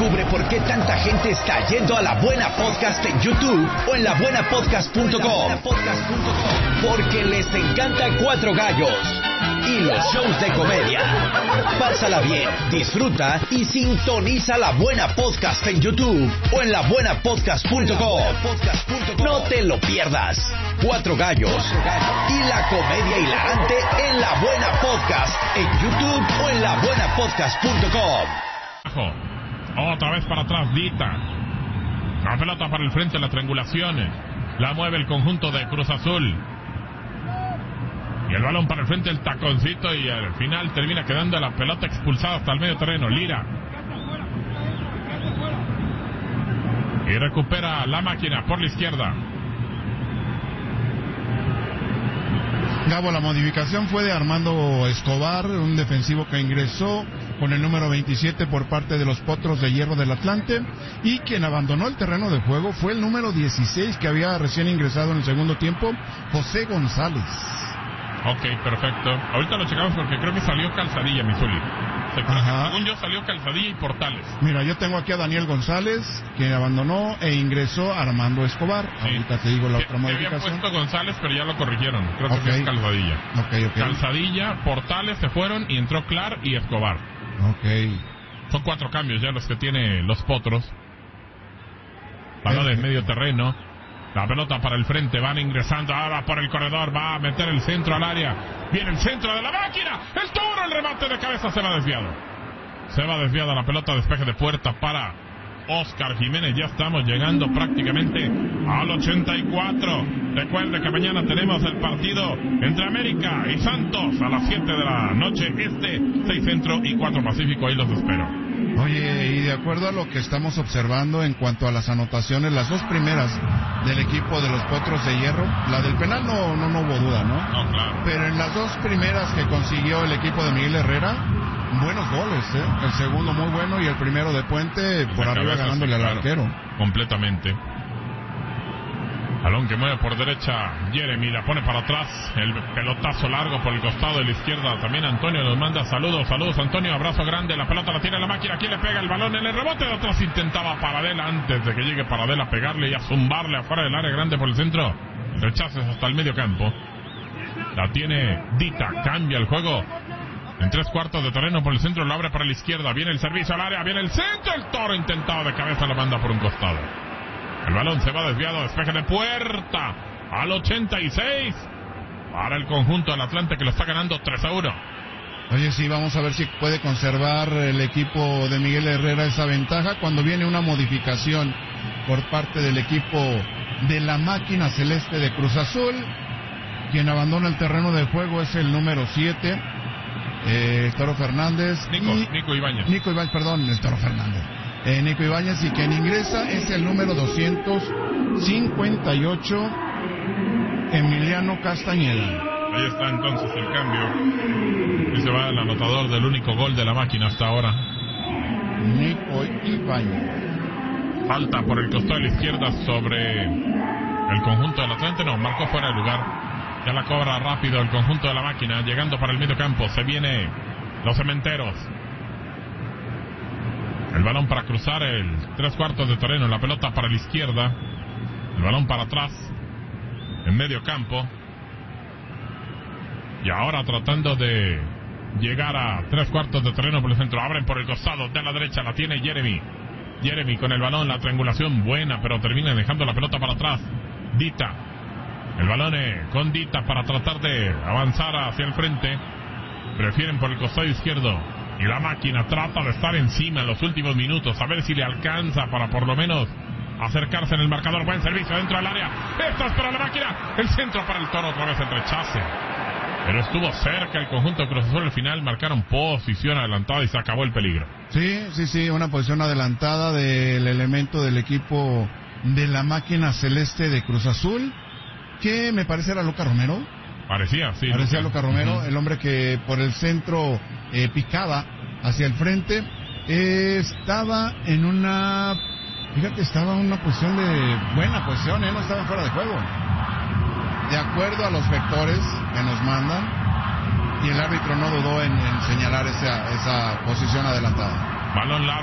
Descubre por qué tanta gente está yendo a La Buena Podcast en YouTube o en labuenapodcast.com. Porque les encanta Cuatro Gallos y los shows de comedia. Pásala bien, disfruta y sintoniza La Buena Podcast en YouTube o en labuenapodcast.com. No te lo pierdas. Cuatro Gallos y la comedia hilarante en La Buena Podcast en YouTube o en labuenapodcast.com. Otra vez para atrás, Dita. La pelota para el frente, la triangulación. La mueve el conjunto de Cruz Azul. Y el balón para el frente, el taconcito. Y al final termina quedando la pelota expulsada hasta el medio terreno. Lira. Y recupera la máquina por la izquierda. Gabo, la modificación fue de Armando Escobar, un defensivo que ingresó con el número 27 por parte de los Potros de Hierro del Atlante, y quien abandonó el terreno de juego fue el número 16 que había recién ingresado en el segundo tiempo, José González. Ok, perfecto. Ahorita lo checamos porque creo que salió Calzadilla, mi Zuli. Según yo salió Calzadilla y Portales. Mira, yo tengo aquí a Daniel González, que abandonó e ingresó a Armando Escobar. Sí. Ahorita te digo la otra modificación. Habían puesto González, pero ya lo corrigieron. Creo que es Calzadilla. Okay. Calzadilla, Portales se fueron y entró Clar y Escobar. Ok. Son 4 cambios ya los que tiene los Potros. Balón de medio terreno. La pelota para el frente, van ingresando ahora por el corredor, va a meter el centro al área. Viene el centro de la máquina, el toro, el remate de cabeza se va desviado. Se va desviada la pelota, despeje de puerta para Oscar Jiménez. Ya estamos llegando prácticamente al 84. Recuerde que mañana tenemos el partido entre América y Santos a las 7 de la noche, 6 Centro y 4 Pacífico, ahí los espero. Oye, y de acuerdo a lo que estamos observando en cuanto a las anotaciones, las 2 primeras del equipo de los Potros de Hierro, la del penal no hubo duda, ¿no? No, claro. Pero en las 2 primeras que consiguió el equipo de Miguel Herrera, buenos goles, ¿eh? El segundo muy bueno y el primero de Puente por arriba ganándole al arquero. Completamente. Balón que mueve por derecha Jeremy, la pone para atrás, el pelotazo largo por el costado de la izquierda. También Antonio nos manda saludos Antonio, abrazo grande. La pelota la tiene la máquina, aquí le pega el balón en el rebote de atrás, intentaba Paradela antes de que llegue Paradela a pegarle y a zumbarle afuera del área grande por el centro. Rechaces hasta el medio campo. La tiene Dita, cambia el juego en 3/4 de terreno por el centro, lo abre para la izquierda, viene el servicio al área, viene el centro, el toro intentado de cabeza, la manda por un costado. El balón se va desviado, despeje de puerta al 86 para el conjunto del Atlante, que lo está ganando 3-1. Oye, sí, vamos a ver si puede conservar el equipo de Miguel Herrera esa ventaja cuando viene una modificación por parte del equipo de la máquina celeste de Cruz Azul. Quien abandona el terreno de juego es el número 7, Toro Fernández. Nico Ibáñez, el Toro Fernández. Nico Ibáñez, y quien ingresa es el número 258, Emiliano Castañeda. Ahí está entonces el cambio. Y se va el anotador del único gol de la máquina hasta ahora. Nico Ibáñez. Falta por el costado de la izquierda sobre el conjunto del Atlante. No, marcó fuera de lugar. Ya la cobra rápido el conjunto de la máquina. Llegando para el medio campo. Se viene los Cementeros. El balón para cruzar el 3/4 de terreno. La pelota para la izquierda. El balón para atrás. En medio campo. Y ahora tratando de llegar a 3/4 de terreno por el centro. Abren por el costado de la derecha. La tiene Jeremy. Jeremy con el balón. La triangulación buena, pero termina dejando la pelota para atrás. Dita. El balón con Dita para tratar de avanzar hacia el frente. Prefieren por el costado izquierdo. Y la máquina trata de estar encima en los últimos minutos. A ver si le alcanza para por lo menos acercarse en el marcador. Buen servicio dentro del área. Esto es para la máquina. El centro para el toro. Otra vez el rechace. Pero estuvo cerca el conjunto Cruz Azul. Al final marcaron posición adelantada y se acabó el peligro. Sí. Una posición adelantada del elemento del equipo de la máquina celeste de Cruz Azul. Que me parece era Luca Romero. Parecía Luca Romero, el hombre que por el centro picaba hacia el frente. Estaba en una posición de buena posición, no estaba fuera de juego. De acuerdo a los vectores que nos mandan, y el árbitro no dudó en señalar esa posición adelantada. Balón largo.